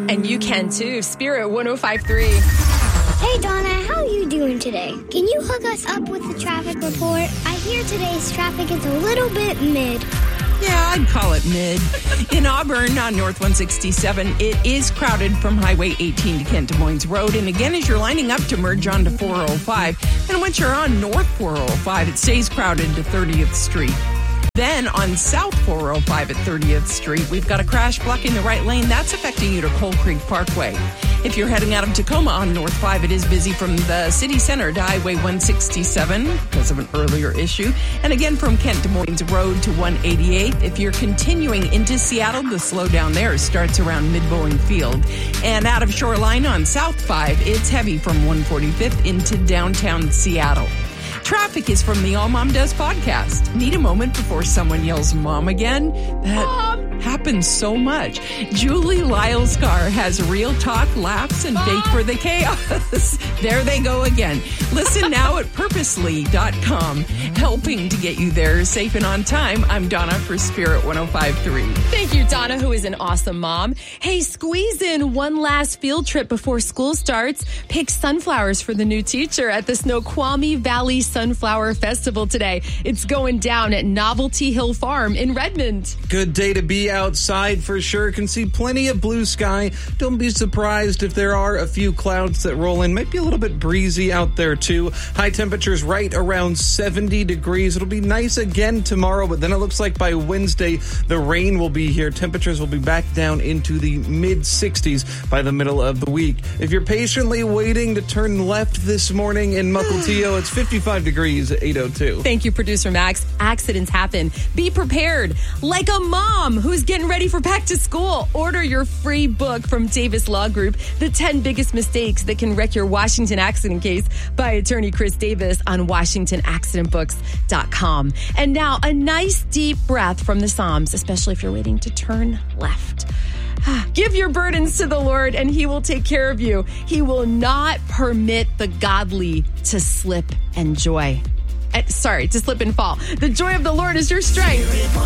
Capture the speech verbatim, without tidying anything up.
And you can too. Spirit one oh five point three. Hey, Donna, how are you doing today? Can you hook us up with the traffic report? I hear today's traffic is a little bit mid. Yeah, I'd call it mid. In Auburn on North one sixty-seven, it is crowded from Highway eighteen to Kent Des Moines Road. And again, as you're lining up to merge onto four oh five, and once you're on North four oh five, it stays crowded to thirtieth Street. Then on South four oh five at thirtieth Street, we've got a crash blocking the right lane. That's affecting you to Coal Creek Parkway. If you're heading out of Tacoma on North five, it is busy from the city center to Highway one sixty-seven because of an earlier issue. And again, from Kent Des Moines Road to one eighty-eight. If you're continuing into Seattle, the slowdown there starts around Mid-Boeing Field. And out of Shoreline on South five, it's heavy from one forty-fifth into downtown Seattle. Traffic is from the All Mom Does podcast. Need a moment before someone yells mom again? That Mom. happens so much. Julie Lyle's car has real talk, laughs, and fake for the chaos. There they go again. Listen now at purposely dot com. Helping to get you there safe and on time. I'm Donna for Spirit one oh five point three. Thank you, Donna, who is an awesome mom. Hey, squeeze in one last field trip before school starts. Pick sunflowers for the new teacher at the Snoqualmie Valley Sunflower Festival today. It's going down at Novelty Hill Farm in Redmond. Good day to be outside for sure. Can see plenty of blue sky. Don't be surprised if there are a few clouds that roll in. Might be a little bit breezy out there too. High temperatures right around seventy degrees. It'll be nice again tomorrow, but then it looks like by Wednesday the rain will be here. Temperatures will be back down into the mid sixties by the middle of the week. If you're patiently waiting to turn left this morning in Mukilteo, it's fifty-five degrees at eight oh two. Thank you, producer Max. Accidents happen. Be prepared. Like a mom who's getting ready for back to school. Order your free book from Davis Law Group, The ten Biggest Mistakes That Can Wreck Your Washington Accident Case by attorney Chris Davis on Washington Accident Books dot com. And now a nice deep breath from the Psalms, especially if you're waiting to turn left. Give your burdens to the Lord and he will take care of you. He will not permit the godly to slip and joy. Uh, sorry, to slip and fall. The joy of the Lord is your strength.